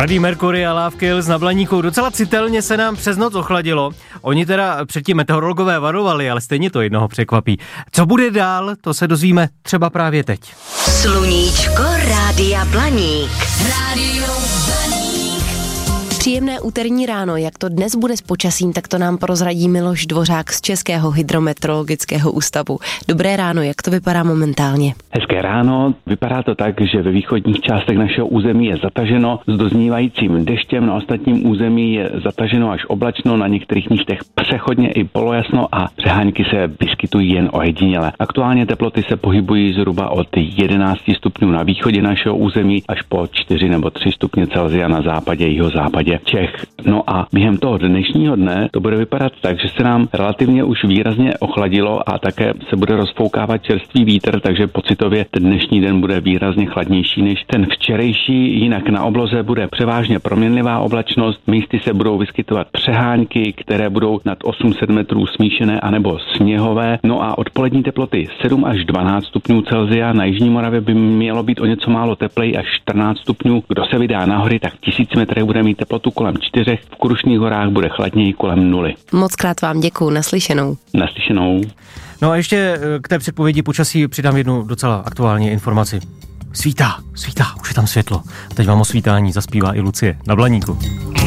Freddie Mercury a Love Kills na Blaníku. Docela citelně se nám přes noc ochladilo. Oni teda předtím meteorologové varovali, ale stejně to jednoho překvapí. Co bude dál, to se dozvíme třeba právě teď. Sluníčko Rádia Blaník. Rádio Blaník. Příjemné úterní ráno, jak to dnes bude s počasím, tak to nám prozradí Miloš Dvořák z Českého hydrometeorologického ústavu. Dobré ráno, jak to vypadá momentálně? Hezké ráno, vypadá to tak, že ve východních částech našeho území je zataženo s doznívajícím deštěm, na ostatním území je zataženo až oblačno, na některých místech přechodně i polojasno a přehánky se vyskytují jen ojediněle. Aktuálně teploty se pohybují zhruba od 11 stupňů na východě našeho území až po 4 nebo 3 stupně Celsia na západě, jihozápadě Čech. No a během toho dnešního dne to bude vypadat tak, že se nám relativně už výrazně ochladilo a také se bude rozfoukávat čerstvý vítr, takže pocitově ten dnešní den bude výrazně chladnější než ten včerejší. Jinak na obloze bude převážně proměnlivá oblačnost, místy se budou vyskytovat přehánky, které budou nad 800 metrů smíšené anebo sněhové. No a odpolední teploty 7 až 12 stupňů Celsia, na jižní Moravě by mělo být o něco málo teplej až 14 stupňů. Kdo se vydá na hory, tak v 1000 metrech bude mít teplotu kolem 4, v Krušných horách bude chladněji kolem 0. Mockrát vám děkuju, naslyšenou. Naslyšenou. No a ještě k té předpovědi počasí přidám jednu docela aktuální informaci. Svítá, už je tam světlo. Teď vám o svítání zaspívá i Lucie na Blaníku.